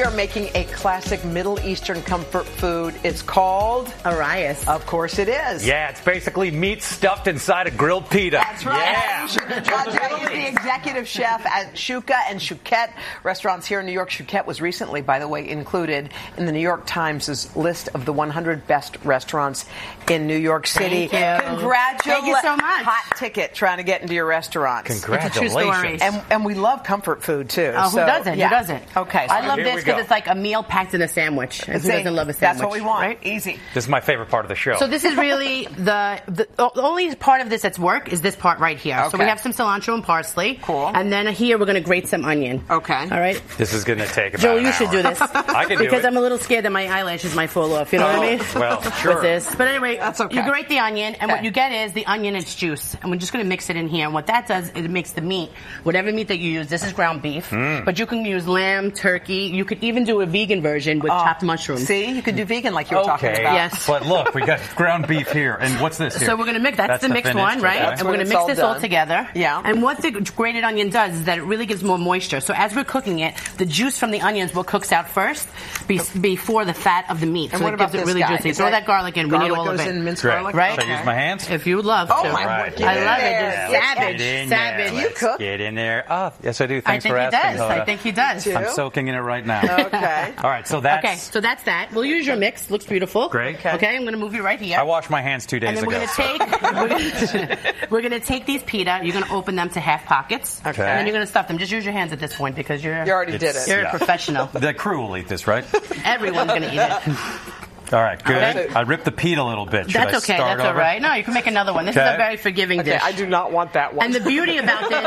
are making a classic Middle Eastern comfort food. It's called arayes. Of course it is. Yeah, it's basically meat stuffed inside a grilled pita. That's right. Yeah. Jay is the executive chef at Shuka and Chouquette restaurants here in New York. Chouquette was recently, by the way, included in the New York Times' list of the 100 best restaurants in New York City. Thank you. Congratulations. Thank you so much. Hot ticket trying to get into your restaurant. Congratulations. It's a true story. And we love comfort food, too. Oh, who doesn't? Yeah. Who doesn't? Okay. So I love here this we go. because it's like a meal packed in a sandwich. And who See, doesn't love a sandwich? That's what we want. Right? Easy. This is my favorite part of the show. So this is really the only part of this that's work is this part right here. So Okay. we have some cilantro and parsley. Cool. And then here we're going to grate some onion. Okay. All right. This is going to take about Joel, an you should hour. do this. I can do because it. I'm a little scared that my eyelashes might fall off. You know what I mean? Well, sure. With this. But anyway, That's okay. you grate the onion, and Okay. what you get is the onion and its juice. And we're just going to mix it in here. And what that does, it makes the meat, whatever meat that you use, this is ground beef, but you can use lamb, turkey. You could even do a vegan version with chopped mushrooms. See, you could do vegan like you were talking Okay. about. Yes. But look, we got ground beef here. And what's this here? So we're going to mix, that's the mixed finished, one, right? okay. And we're going That's to when mix it's this all all done. together. Yeah. And what the grated onion does is that it really gives more moisture. So as we're cooking it, the juice from the onions will cook out first before the fat of the meat. And so what it about gives it this really guy? juicy. Is Throw that garlic in. We need all of goes it. in minced Great. garlic? Right? Should I use my hands? If you would love to. Oh, my Right. word. I love it. Yeah. Just savage. Get in Savage. there. Do you Let's cook? Get in there. Oh, yes, I do. I Thanks think for he asking, does. Hoda. I think he does. Do. I'm soaking in it right now. Okay. All right, so that's Okay, so that's that. We'll use your mix. Looks beautiful. Great. Okay, I'm going to move you right here. I washed my hands 2 days And then ago. we're gonna take these pita. You're gonna open them to half pockets. Okay. And then you're gonna stuff them. Just use your hands at this point because you're You already did it. you're Yeah. a professional. The crew will eat this, right? Everyone's gonna eat it. All right, good. Okay. I ripped the pita a little bit. Should That's I okay. start That's all over? right. No, you can make another one. This is Okay. a very forgiving Okay, dish. I do not want that one. And the beauty about this,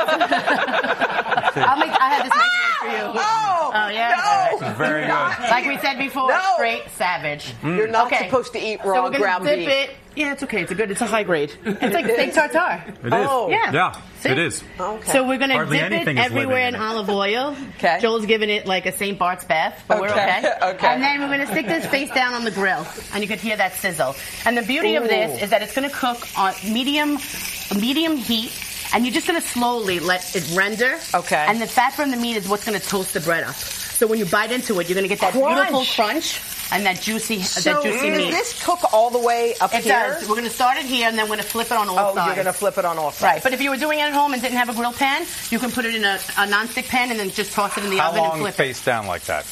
I had this next one for you. Oh, yeah? no. Very good. Like we said before, No. straight savage. You're not Okay. supposed to eat So raw we're gonna ground dip beef. it. Yeah, it's okay. It's a high grade. It's like steak tartare. It is. Oh. Yeah. Yeah, See? it is. Okay. So we're gonna Hardly dip it anything is everywhere living in in it. olive oil. Okay. Joel's giving it like a St. Bart's bath, but we're Okay. okay. Okay. And then we're gonna stick this face down on the grill, and you could hear that sizzle. And the beauty of this is that it's gonna cook on medium heat. And you're just going to slowly let it render. Okay. And the fat from the meat is what's going to toast the bread up. So when you bite into it, you're going to get that Crunch. beautiful crunch and that juicy So meat. does this cook all the way up It here? does. We're going to start it here, and then we're going to flip it on all Oh, sides. you're going to flip it on all sides. Right, but if you were doing it at home and didn't have a grill pan, you can put it in a nonstick pan and then just toss it in the How oven and long flip it. face down like that?